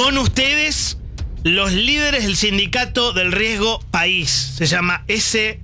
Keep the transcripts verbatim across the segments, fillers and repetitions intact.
Con ustedes, los líderes del Sindicato del Riesgo País. Se llama S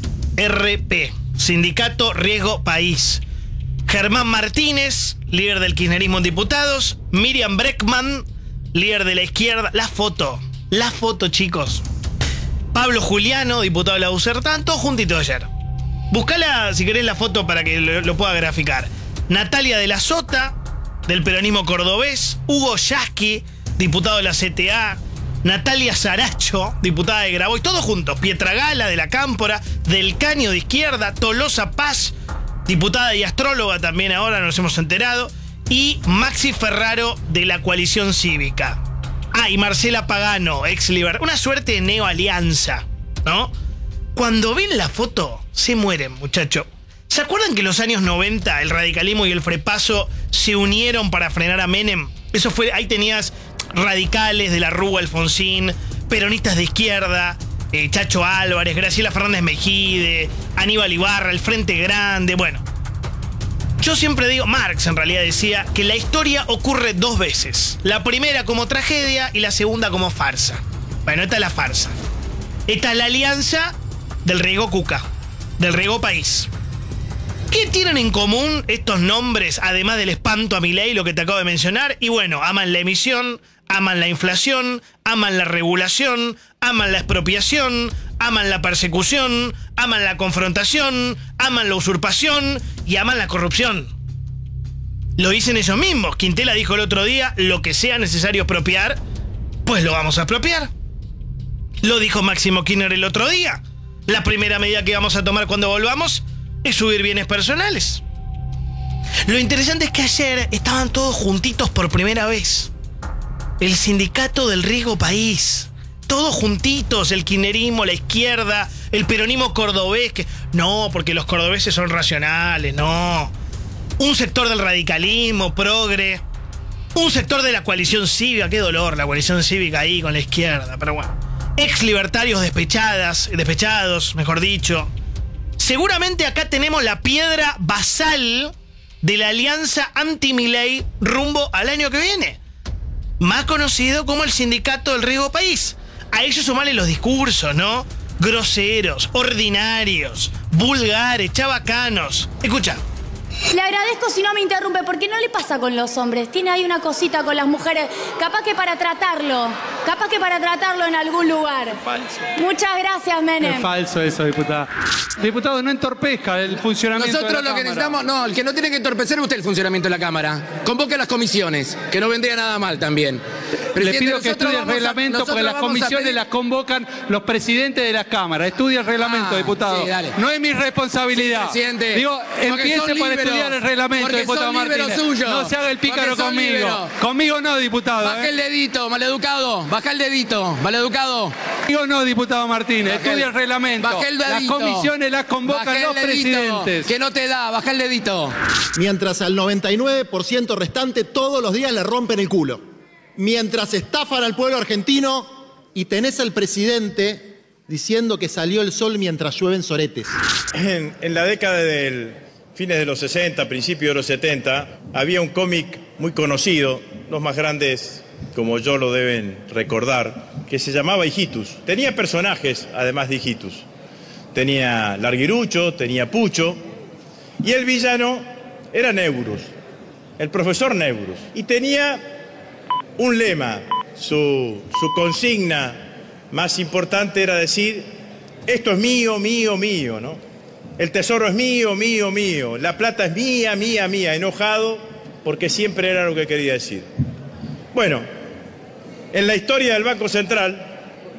R P, Sindicato Riesgo País. Germán Martínez, líder del kirchnerismo en diputados. Miriam Breckman, líder de la izquierda. La foto, la foto, chicos. Pablo Juliano, diputado de la U C E R T A N, todo juntito ayer. Buscala, si querés, la foto para que lo, lo pueda graficar. Natalia de la Sota, del peronismo cordobés. Hugo Yasky, diputado de la C T A. Natalia Saracho, diputada de Graboy. Todos juntos. Pietra Gala, de la Cámpora. Del Caño, de izquierda. Tolosa Paz, diputada y astróloga también, ahora nos hemos enterado. Y Maxi Ferraro, de la Coalición Cívica. Ah, y Marcela Pagano, ex Libertad. Una suerte de neoalianza, ¿no? Cuando ven la foto, se mueren, muchachos. ¿Se acuerdan que en los años noventa el radicalismo y el frepaso se unieron para frenar a Menem? Eso fue, ahí tenías radicales de la Rúa Alfonsín, peronistas de izquierda, eh, Chacho Álvarez, Graciela Fernández Mejide, Aníbal Ibarra, el Frente Grande. Bueno, yo siempre digo, Marx en realidad decía que la historia ocurre dos veces. La primera como tragedia y la segunda como farsa. Bueno, esta es la farsa. Esta es la alianza del Riesgo Cuca, del Riesgo País. ¿Qué tienen en común estos nombres, además del espanto a Milei, lo que te acabo de mencionar? Y bueno, aman la emisión, aman la inflación, aman la regulación, aman la expropiación, aman la persecución, aman la confrontación, aman la usurpación y aman la corrupción. Lo dicen ellos mismos. Quintela dijo el otro día, lo que sea necesario expropiar, pues lo vamos a expropiar. Lo dijo Máximo Kirchner el otro día. La primera medida que vamos a tomar cuando volvamos es subir bienes personales. Lo interesante es que ayer estaban todos juntitos por primera vez. El Sindicato del Riesgo País. Todos juntitos, el kirchnerismo, la izquierda, el peronismo cordobés. Que, no, porque los cordobeses son racionales, no. Un sector del radicalismo, progre. Un sector de la coalición cívica, qué dolor, la coalición cívica ahí con la izquierda, pero bueno. Ex libertarios despechadas, despechados, mejor dicho. Seguramente acá tenemos la piedra basal de la alianza anti-Milei rumbo al año que viene. Más conocido como el Sindicato del Riesgo País. A ellos sumarle los discursos, ¿no? Groseros, ordinarios, vulgares, chabacanos. Escucha. Le agradezco si no me interrumpe, porque no le pasa con los hombres. Tiene ahí una cosita con las mujeres. Capaz que para tratarlo. Capaz que para tratarlo en algún lugar. Es falso. Muchas gracias, Menem. Es falso eso, diputada. Diputado, no entorpezca el funcionamiento Nosotros de la lo que Cámara. necesitamos... No, el que no tiene que entorpecer es usted el funcionamiento de la Cámara. Convoque a las comisiones, que no vendría nada mal también. Le Presidente, pido que nosotros estudie el vamos a- reglamento, porque nosotros las vamos a comisiones pedir- las convocan los presidentes de las cámaras. Estudie el reglamento, Ah, diputado. sí, dale. No es mi responsabilidad. Sí, presidente. Digo, Porque empiece son por líberos. estudiar el reglamento, Porque diputado son líberos Martínez. suyos. No se haga el pícaro Porque son conmigo. líberos. Conmigo no, diputado. Baja ¿eh? el dedito, maleducado. Baja el dedito, maleducado. Conmigo no, diputado Martínez. Baja Estudie el- el reglamento. baja el Las dedito. comisiones las convocan Baja el los dedito, presidentes. Que no te da, baja el dedito. Mientras al noventa y nueve por ciento restante todos los días le rompen el culo. Mientras estafan al pueblo argentino y tenés al presidente diciendo que salió el sol mientras llueven soretes. En, en la década del fines de los sesenta, principios de los setenta, había un cómic muy conocido, los más grandes como yo lo deben recordar, que se llamaba Hijitus. Tenía personajes, además de Hijitus. Tenía Larguirucho, tenía Pucho, y el villano era Neurus, el profesor Neurus. Y tenía un lema, su, su consigna más importante era decir, esto es mío, mío, mío, ¿no? El tesoro es mío, mío, mío, la plata es mía, mía, mía, enojado porque siempre era lo que quería decir. Bueno, en la historia del Banco Central,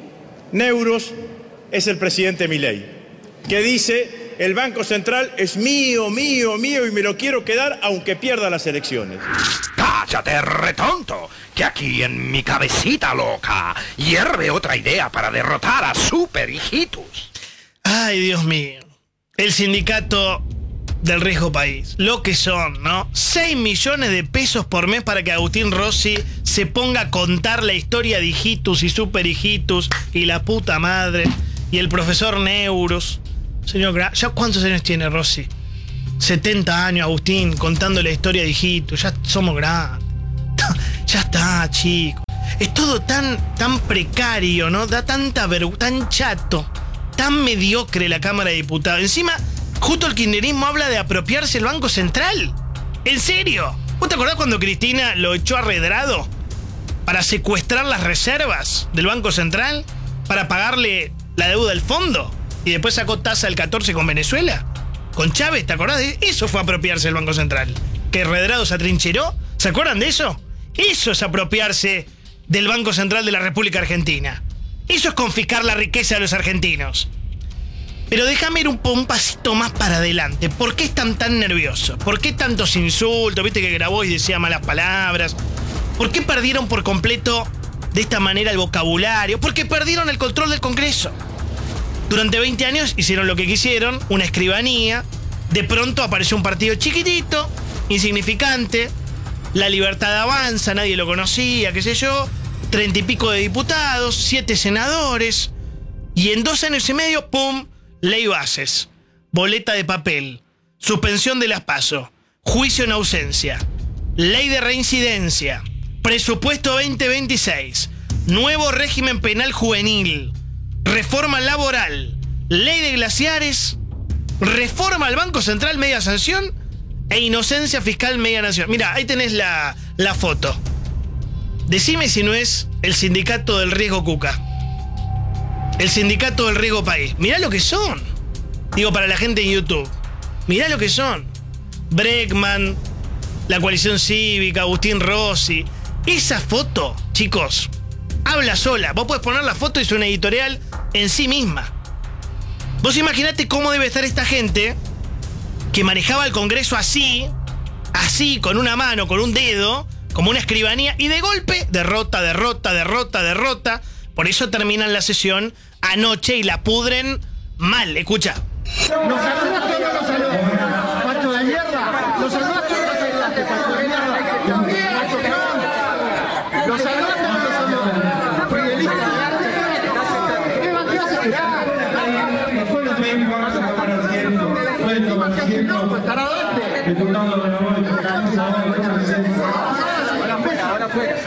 Neurus es el presidente Milei, que dice, el Banco Central es mío, mío, mío y me lo quiero quedar aunque pierda las elecciones. ¡Cállate, retonto! Que aquí en mi cabecita loca hierve otra idea para derrotar a Super Hijitus. Ay, Dios mío. El Sindicato del Riesgo País. Lo que son, ¿no? seis millones de pesos por mes para que Agustín Rossi se ponga a contar la historia de Hijitus y Super Hijitus y la puta madre. Y el profesor Neurus. Señor Gra- ¿ya cuántos años tiene Rossi? setenta años, Agustín, contando la historia de Hijitus. Ya somos grandes. Ya está, chicos. Es todo tan, tan precario, ¿no? Da tanta vergüenza, tan chato, tan mediocre la Cámara de Diputados. Encima, justo el kirchnerismo habla de apropiarse el Banco Central. ¿En serio? ¿Vos te acordás cuando Cristina lo echó a Redrado para secuestrar las reservas del Banco Central? Para pagarle la deuda del fondo. Y después sacó tasa del catorce con Venezuela. Con Chávez, ¿te acordás? Eso fue apropiarse del Banco Central. Que Redrado se atrincheró. ¿Se acuerdan de eso? Eso es apropiarse del Banco Central de la República Argentina. Eso es confiscar la riqueza de los argentinos. Pero déjame ir un, un pasito más para adelante. ¿Por qué están tan nerviosos? ¿Por qué tantos insultos? Viste que Grabois decía malas palabras. ¿Por qué perdieron por completo de esta manera el vocabulario? Porque perdieron el control del Congreso. Durante veinte años hicieron lo que quisieron, una escribanía. De pronto apareció un partido chiquitito, insignificante. La Libertad Avanza, nadie lo conocía, qué sé yo. Treinta y pico de diputados, siete senadores. Y en dos años y medio, ¡pum!, ley bases, boleta de papel, suspensión de las PASO, juicio en ausencia, ley de reincidencia, presupuesto veinte veintiséis, nuevo régimen penal juvenil, reforma laboral, ley de glaciares, reforma al Banco Central media sanción e inocencia fiscal media nación. Mira, ahí tenés la, la foto. Decime si no es el sindicato del riesgo Cuca. El sindicato del riesgo país. Mirá lo que son. Digo, para la gente en YouTube. Mirá lo que son. Breckman, la coalición cívica, Agustín Rossi. Esa foto, chicos, habla sola. Vos podés poner la foto y es una editorial en sí misma. Vos imaginate cómo debe estar esta gente que manejaba el Congreso así, así, con una mano, con un dedo, como una escribanía, y de golpe, derrota, derrota, derrota, derrota. Por eso terminan la sesión anoche y la pudren mal. Escucha. ¿Los saludaste o no los saludaste? ¡Pacho de mierda! ¿Los saludaste o no los saludaste, pacho de mierda? ¡Pacho de mierda! ¿Los saludaste o no los saludaste? ¡Periodista de arte! ¿Qué vas a hacer? Fue lo mismo, vamos a acabar haciendo. Fue lo que haciendo. ¿Estará dónde? Diputado de la Bolsa, ahora fuera, ahora fuera.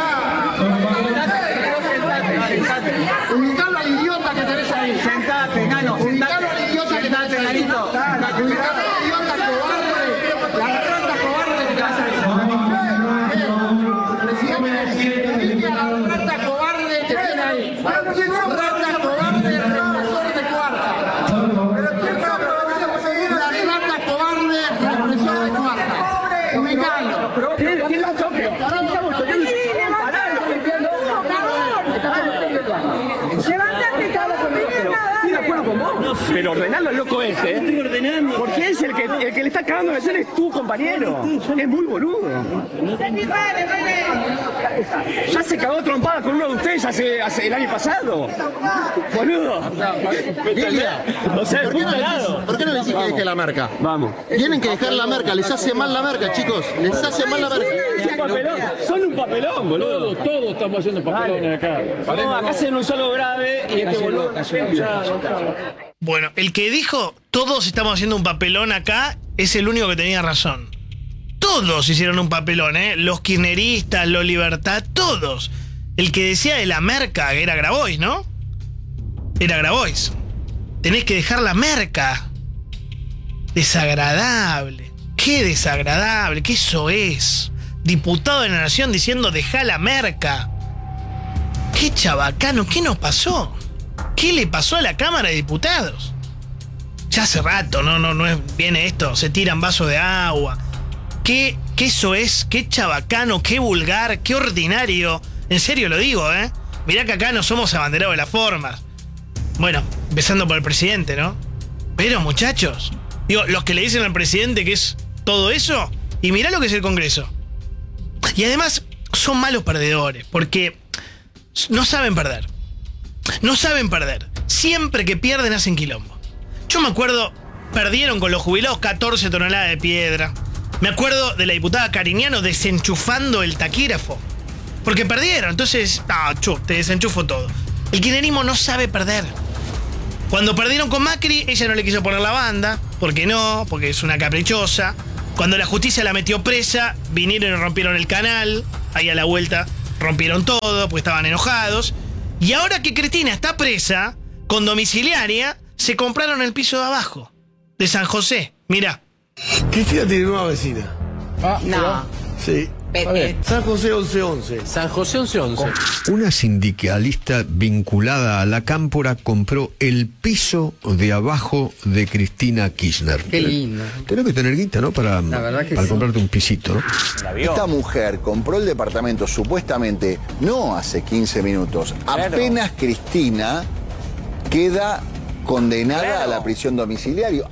Ubicalo al idiota que tenés ahí. Sentate, enano. Ubicalo al idiota que tenés ahí. Ubicalo al idiota cobarde. La rata cobarde que tenés ahí. Presidente, ubique a la rata cobarde que tiene ahí. Rata cobarde, represor de cuarta. La rata cobarde, represor de cuarta. Ubicalo. ¿Quién la toque? Pero ordenalo al loco este, ¿eh? Estoy ordenando. Porque es el que, el que le está cagando la escena es tu compañero. Es muy boludo. Ya se cagó trompada con uno de ustedes hace, hace el año pasado. Boludo. Lilia, O sea, ¿por qué no le decís- ¿por qué no le decís que deje la marca? Vamos. Tienen que dejar la marca, les hace mal la marca, chicos. Les hace mal la marca. Es un papelón. Son un papelón, boludo. Todos, todos estamos haciendo papelones acá. No, acá hacen un solo grave y este boludo. Bueno, el que dijo todos estamos haciendo un papelón acá es el único que tenía razón. Todos hicieron un papelón, ¿eh? Los kirchneristas, los Libertad, todos. El que decía de la merca, que era Grabois, ¿no? Era Grabois. Tenés que dejar la merca. Desagradable. Qué desagradable, qué eso es. Diputado de la Nación diciendo dejá la merca. Qué chabacano, ¿qué nos pasó? ¿Qué le pasó a la Cámara de Diputados? Ya hace rato, no, no, no es, viene esto, se tiran vasos de agua. ¿Qué, qué eso es? ¿Qué chabacano? ¿Qué vulgar? ¿Qué ordinario? En serio lo digo, ¿eh? Mirá que acá no somos abanderados de las formas. Bueno, empezando por el presidente, ¿no? Pero, muchachos, digo, los que le dicen al presidente que es todo eso, y mirá lo que es el Congreso. Y además, son malos perdedores, porque no saben perder. No saben perder. Siempre que pierden hacen quilombo. Yo me acuerdo, perdieron con los jubilados catorce toneladas de piedra. Me acuerdo de la diputada Cariñano desenchufando el taquígrafo. Porque perdieron, entonces, no, chu, te desenchufo todo. El kirchnerismo no sabe perder. Cuando perdieron con Macri, ella no le quiso poner la banda. ¿Por qué no? Porque es una caprichosa. Cuando la justicia la metió presa, vinieron y rompieron el canal, ahí a la vuelta rompieron todo porque estaban enojados. Y ahora que Cristina está presa, con domiciliaria, se compraron el piso de abajo, de San José. Mirá. Cristina tiene nueva vecina. Ah, No. Sí. A ver, San José once once. San José once once. Una sindicalista vinculada a la Cámpora compró el piso de abajo de Cristina Kirchner. Qué lindo. Tenés que tener guita, ¿no? Para, La verdad que para sí. comprarte un pisito, ¿no? Esta mujer compró el departamento supuestamente no hace quince minutos. Apenas Cristina queda condenada Claro. a la prisión domiciliaria.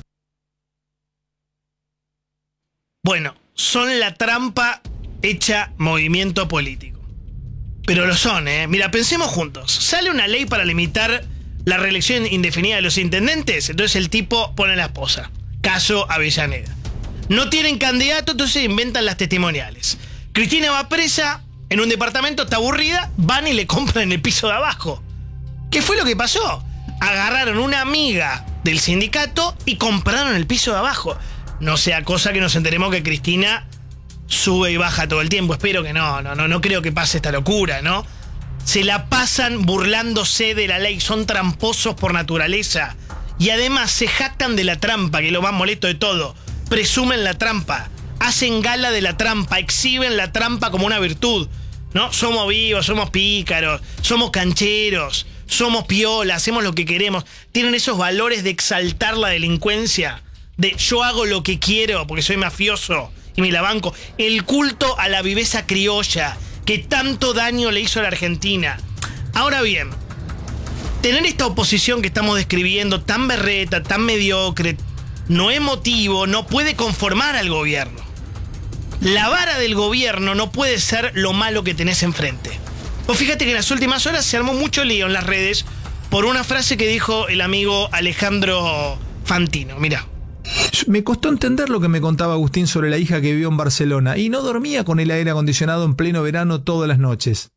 Bueno, son la trampa hecha movimiento político. Pero lo son, ¿eh? Mira, pensemos juntos. Sale una ley para limitar la reelección indefinida de los intendentes, entonces el tipo pone la esposa. Caso Avellaneda. No tienen candidato, entonces inventan las testimoniales. Cristina va presa en un departamento, está aburrida, van y le compran el piso de abajo. ¿Qué fue lo que pasó? Agarraron una amiga del sindicato y compraron el piso de abajo. No sea cosa que nos enteremos que Cristina sube y baja todo el tiempo. Espero que no, no, no, no creo que pase esta locura, ¿no? Se la pasan burlándose de la ley, son tramposos por naturaleza. Y además se jactan de la trampa, que es lo más molesto de todo. Presumen la trampa, hacen gala de la trampa, exhiben la trampa como una virtud, ¿no? Somos vivos, somos pícaros, somos cancheros, somos piola, hacemos lo que queremos. Tienen esos valores de exaltar la delincuencia, de yo hago lo que quiero porque soy mafioso y me la banco. El culto a la viveza criolla que tanto daño le hizo a la Argentina. Ahora bien, tener esta oposición que estamos describiendo tan berreta, tan mediocre, no emotivo, no puede conformar al gobierno. La vara del gobierno no puede ser lo malo que tenés enfrente. Vos fíjate que en las últimas horas se armó mucho lío en las redes por una frase que dijo el amigo Alejandro Fantino. Mirá. Me costó entender lo que me contaba Agustín sobre la hija que vivió en Barcelona y no dormía con el aire acondicionado en pleno verano todas las noches.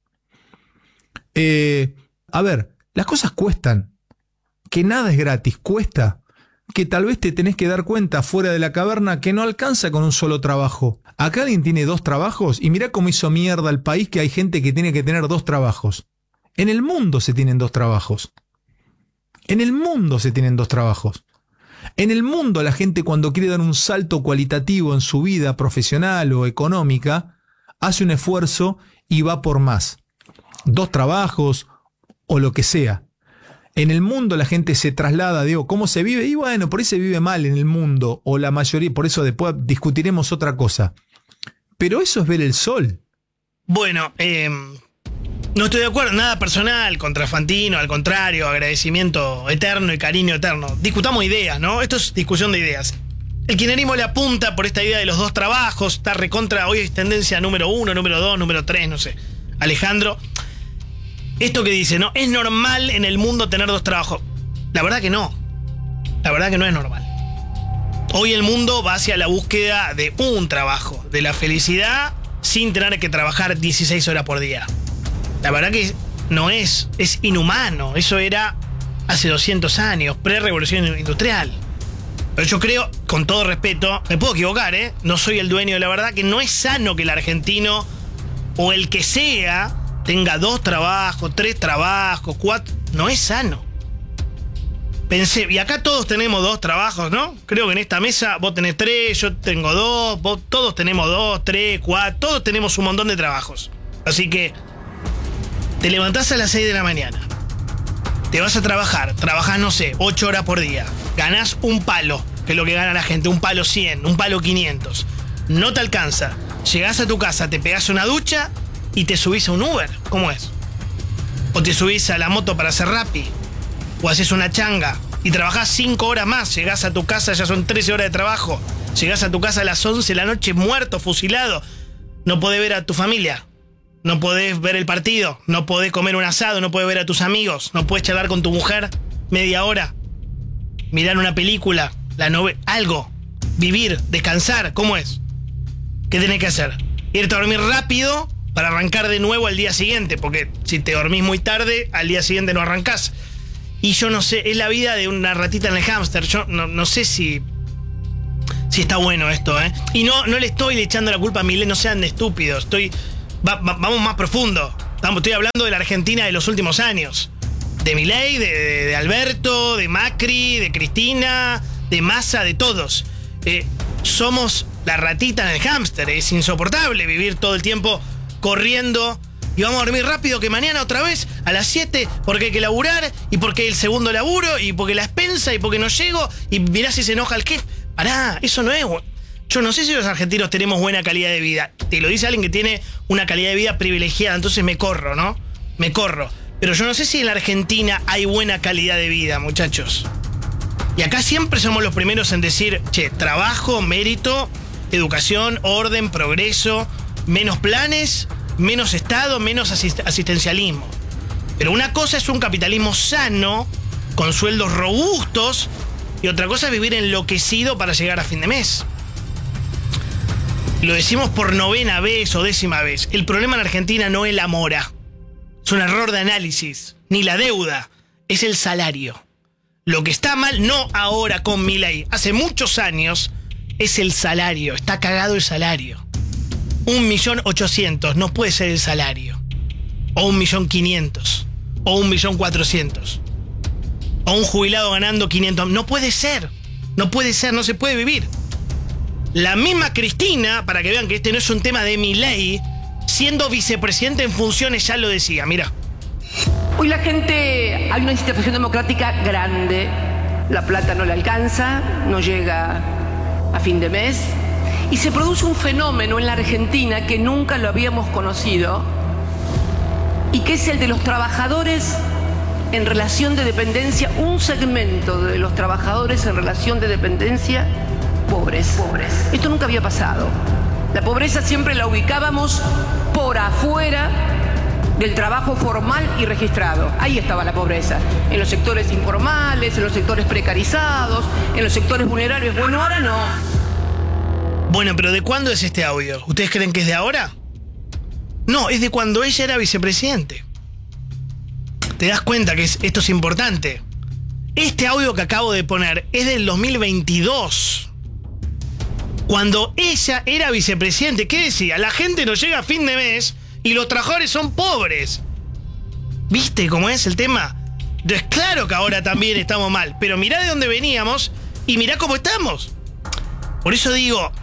Eh, a ver, las cosas cuestan. Que nada es gratis, cuesta. Que tal vez te tenés que dar cuenta fuera de la caverna que no alcanza con un solo trabajo. Acá alguien tiene dos trabajos y mirá cómo hizo mierda el país que hay gente que tiene que tener dos trabajos. En el mundo se tienen dos trabajos. En el mundo se tienen dos trabajos. En el mundo la gente cuando quiere dar un salto cualitativo en su vida profesional o económica, hace un esfuerzo y va por más. Dos trabajos o lo que sea. En el mundo la gente se traslada, digo, ¿cómo se vive? Y bueno, por ahí se vive mal en el mundo, o la mayoría, por eso después discutiremos otra cosa. Pero eso es ver el sol. Bueno, eh, no estoy de acuerdo, nada personal contra Fantino, al contrario, agradecimiento eterno y cariño eterno. Discutamos ideas, ¿no? Esto es discusión de ideas. El kirchnerismo le apunta por esta idea de los dos trabajos, está recontra, hoy es tendencia número uno, número dos, número tres, no sé. Alejandro, esto que dice, ¿no? ¿Es normal en el mundo tener dos trabajos? La verdad que no. La verdad que no es normal. Hoy el mundo va hacia la búsqueda de un trabajo, de la felicidad sin tener que trabajar dieciséis horas por día. La verdad que no es, es inhumano. Eso era hace doscientos años, pre-revolución industrial. Pero yo creo, con todo respeto, me puedo equivocar, ¿eh? No soy el dueño de la verdad, que no es sano que el argentino o el que sea tenga dos trabajos, tres trabajos, cuatro. No es sano. Pensé, y acá todos tenemos dos trabajos, ¿no? Creo que en esta mesa vos tenés tres, yo tengo dos, vos, todos tenemos dos, tres, cuatro, todos tenemos un montón de trabajos. Así que te levantás a las seis de la mañana, te vas a trabajar, trabajás, no sé, ocho horas por día, ganás un palo, que es lo que gana la gente, un palo cien, un palo quinientos. No te alcanza. Llegás a tu casa, te pegás una ducha y te subís a un Uber. ¿Cómo es? O te subís a la moto para hacer Rappi. O haces una changa y trabajás cinco horas más. Llegás a tu casa, ya son trece horas de trabajo. Llegás a tu casa a las once de la noche muerto, fusilado. No podés ver a tu familia. No podés ver el partido. No podés comer un asado. No podés ver a tus amigos. No podés charlar con tu mujer media hora. Mirar una película. La novela. Algo. Vivir. Descansar. ¿Cómo es? ¿Qué tenés que hacer? Irte a dormir rápido para arrancar de nuevo al día siguiente, porque si te dormís muy tarde, al día siguiente no arrancás. Y yo no sé, es la vida de una ratita en el hámster. Yo no, no sé si si está bueno esto, ¿eh? Y no, no le estoy echando la culpa a Milei, no sean estúpidos. Estoy va, va, vamos más profundo. Estamos, estoy hablando de la Argentina de los últimos años. De Milei, de, de, de Alberto, de Macri, de Cristina, de Massa, de todos. Eh, somos la ratita en el hámster. Es insoportable vivir todo el tiempo corriendo. Y vamos a dormir rápido, que mañana otra vez a las siete, porque hay que laburar, y porque hay el segundo laburo, y porque la expensa, y porque no llego, y mirá si se enoja el jefe. Pará, eso no es... Yo no sé si los argentinos tenemos buena calidad de vida. Te lo dice alguien que tiene una calidad de vida privilegiada, entonces me corro, ¿no? Me corro. Pero yo no sé si en la Argentina hay buena calidad de vida, muchachos. Y acá siempre somos los primeros en decir, che, trabajo, mérito, educación, orden, progreso, menos planes, menos Estado, menos asist- asistencialismo. Pero una cosa es un capitalismo sano, con sueldos robustos, y otra cosa es vivir enloquecido para llegar a fin de mes. Lo decimos por novena vez o décima vez. El problema en Argentina no es la mora. Es un error de análisis. Ni la deuda. Es el salario. Lo que está mal, no ahora con Milei, hace muchos años, es el salario. Está cagado el salario. Un millón ochocientos no puede ser el salario. O un millón quinientos. O un millón cuatrocientos. O un jubilado ganando quinientos. No puede ser. No puede ser, no se puede vivir. La misma Cristina, para que vean que este no es un tema de Milei, siendo vicepresidente en funciones, ya lo decía, mira. Hoy la gente, hay una institución democrática grande, la plata no le alcanza, no llega a fin de mes, y se produce un fenómeno en la Argentina que nunca lo habíamos conocido, y que es el de los trabajadores en relación de dependencia, un segmento de los trabajadores en relación de dependencia pobres. pobres. Esto nunca había pasado. La pobreza siempre la ubicábamos por afuera del trabajo formal y registrado. Ahí estaba la pobreza. En los sectores informales, en los sectores precarizados, en los sectores vulnerables. Bueno, ahora no. Bueno, pero ¿de cuándo es este audio? ¿Ustedes creen que es de ahora? No, es de cuando ella era vicepresidente. ¿Te das cuenta que es, esto es importante? Este audio que acabo de poner es del dos mil veintidós. Cuando ella era vicepresidente, ¿qué decía? La gente no llega a fin de mes y los trabajadores son pobres. ¿Viste cómo es el tema? Entonces, claro que ahora también estamos mal, pero mirá de dónde veníamos y mirá cómo estamos. Por eso digo,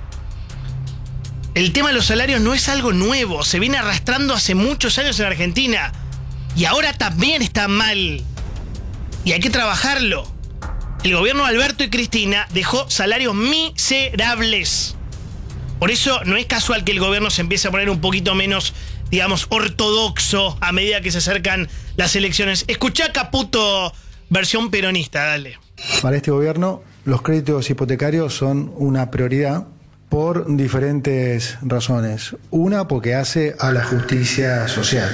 el tema de los salarios no es algo nuevo, se viene arrastrando hace muchos años en Argentina y ahora también está mal y hay que trabajarlo. El gobierno de Alberto y Cristina dejó salarios miserables. Por eso no es casual que el gobierno se empiece a poner un poquito menos, digamos, ortodoxo a medida que se acercan las elecciones. Escuchá Caputo, versión peronista, dale. Para este gobierno, los créditos hipotecarios son una prioridad por diferentes razones. Una, porque hace a la justicia social.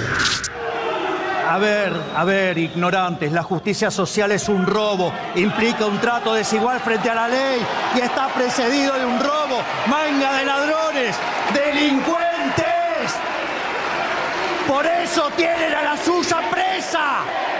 A ver, a ver, ignorantes, la justicia social es un robo, implica un trato desigual frente a la ley y está precedido de un robo, manga de ladrones, delincuentes. Por eso tienen a la suya presa.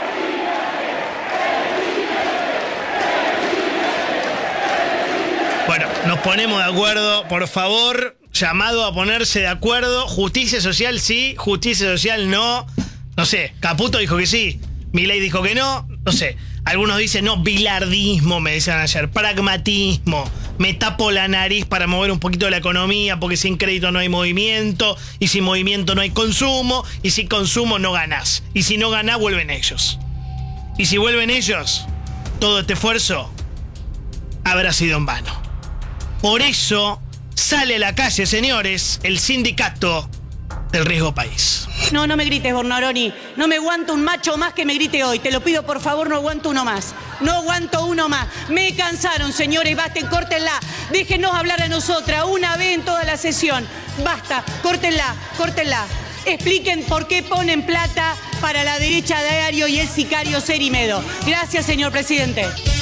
Bueno, nos ponemos de acuerdo, por favor, llamado a ponerse de acuerdo. Justicia social sí, justicia social no. No sé, Caputo dijo que sí, Milei dijo que no, no sé. Algunos dicen, no, bilardismo, me decían ayer, pragmatismo, me tapo la nariz para mover un poquito la economía, porque sin crédito no hay movimiento, y sin movimiento no hay consumo, y sin consumo no ganás. Y si no ganás, vuelven ellos. Y si vuelven ellos, todo este esfuerzo habrá sido en vano. Por eso sale a la calle, señores, el sindicato del Riesgo País. No, no me grites, Bornoroni. No me aguanto un macho más que me grite hoy. Te lo pido, por favor, no aguanto uno más. No aguanto uno más. Me cansaron, señores. Basten, córtenla. Déjenos hablar a nosotras una vez en toda la sesión. Basta, córtenla, córtenla. Expliquen por qué ponen plata para la derecha de Diario y el sicario Cerimedo. Gracias, señor presidente.